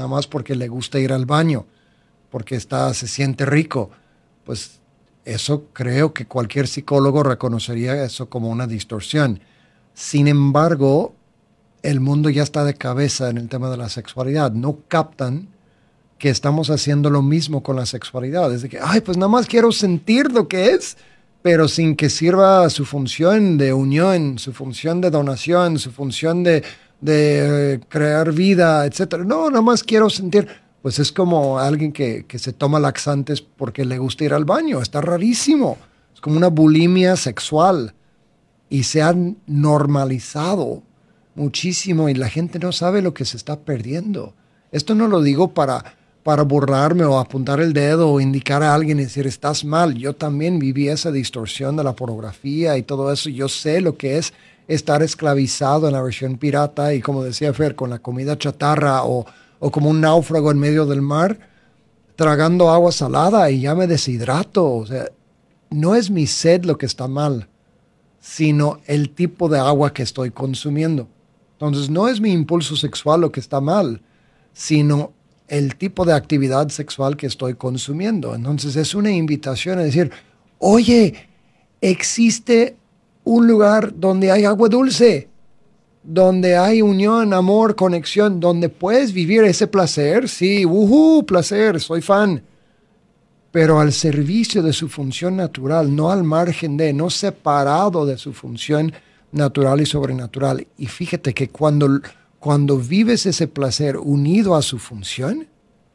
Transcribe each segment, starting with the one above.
nada más porque le gusta ir al baño, porque se siente rico. Pues eso creo que cualquier psicólogo reconocería eso como una distorsión. Sin embargo, el mundo ya está de cabeza en el tema de la sexualidad. No captan que estamos haciendo lo mismo con la sexualidad. Es de que, ay, pues nada más quiero sentir lo que es, pero sin que sirva su función de unión, su función de donación, su función de crear vida, etcétera. No, nada más quiero sentir. Pues es como alguien que se toma laxantes porque le gusta ir al baño. Está rarísimo. Es como una bulimia sexual. Y se han normalizado muchísimo y la gente no sabe lo que se está perdiendo. Esto no lo digo para burlarme o apuntar el dedo o indicar a alguien y decir, estás mal. Yo también viví esa distorsión de la pornografía y todo eso. Yo sé lo que es estar esclavizado en la versión pirata y, como decía Fer, con la comida chatarra o como un náufrago en medio del mar, tragando agua salada y ya me deshidrato. O sea, no es mi sed lo que está mal, sino el tipo de agua que estoy consumiendo. Entonces, no es mi impulso sexual lo que está mal, sino el tipo de actividad sexual que estoy consumiendo. Entonces, es una invitación a decir, oye, existe un lugar donde hay agua dulce, donde hay unión, amor, conexión, donde puedes vivir ese placer. Sí, placer, soy fan. Pero al servicio de su función natural, no al margen de, no separado de su función natural y sobrenatural. Y fíjate que cuando vives ese placer unido a su función,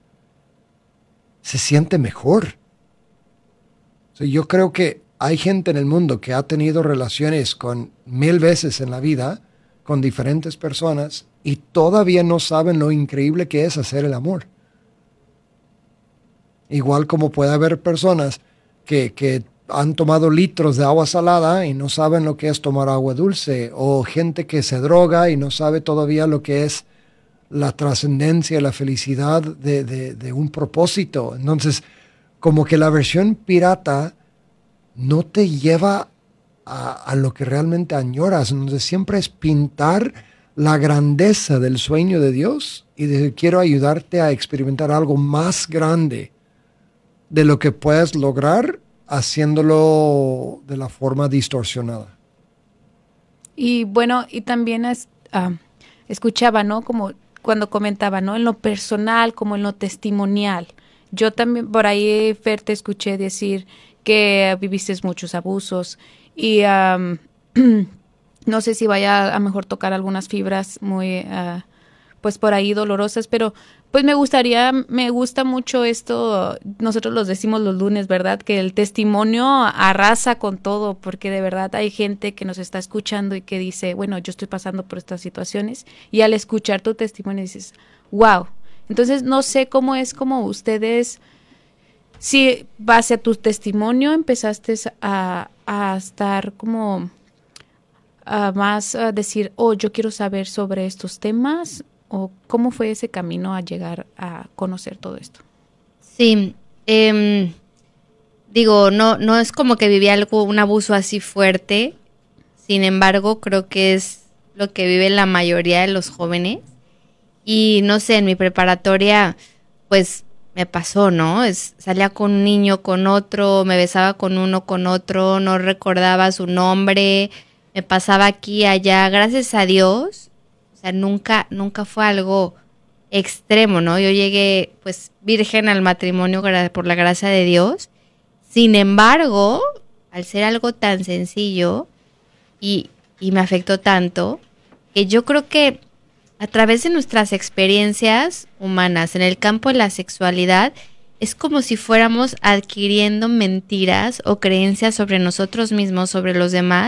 se siente mejor. O sea, yo creo que hay gente en el mundo que ha tenido relaciones con 1000 veces en la vida, con diferentes personas, y todavía no saben lo increíble que es hacer el amor. Igual como puede haber personas que han tomado litros de agua salada y no saben lo que es tomar agua dulce, o gente que se droga y no sabe todavía lo que es la trascendencia y la felicidad de un propósito. Entonces, como que la versión pirata no te lleva a lo que realmente añoras. Entonces, siempre es pintar la grandeza del sueño de Dios y decir, quiero ayudarte a experimentar algo más grande de lo que puedes lograr haciéndolo de la forma distorsionada. Y bueno, y también escuchaba, ¿no? Como cuando comentaba, ¿no? En lo personal como en lo testimonial. Yo también por ahí, Fer, te escuché decir que viviste muchos abusos y no sé si vaya a mejor tocar algunas fibras muy, pues por ahí dolorosas, pero pues me gusta mucho esto, nosotros los decimos los lunes, ¿verdad? Que el testimonio arrasa con todo, porque de verdad hay gente que nos está escuchando y que dice, bueno, yo estoy pasando por estas situaciones, y al escuchar tu testimonio dices, wow. Entonces no sé cómo es como ustedes, si base a tu testimonio empezaste a estar como más a decir, oh, yo quiero saber sobre estos temas, o cómo fue ese camino a llegar a conocer todo esto. Sí, digo, no es como que viví un abuso así fuerte, sin embargo, creo que es lo que vive la mayoría de los jóvenes. Y no sé, en mi preparatoria, pues me pasó, ¿no? Salía con un niño, con otro, me besaba con uno, con otro, no recordaba su nombre, me pasaba aquí, allá, gracias a Dios. O sea, nunca fue algo extremo, ¿no? Yo llegué, pues, virgen al matrimonio por la gracia de Dios. Sin embargo, al ser algo tan sencillo y me afectó tanto, que yo creo que a través de nuestras experiencias humanas en el campo de la sexualidad, es como si fuéramos adquiriendo mentiras o creencias sobre nosotros mismos, sobre los demás,